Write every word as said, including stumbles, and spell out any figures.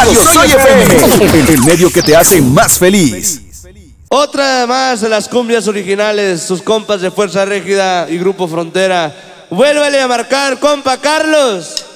Radio Soy F M, el medio que te hace más feliz. Otra más de las cumbias originales, sus compas de Fuerza Régida y Grupo Frontera. Vuélvale a marcar, compa Carlos.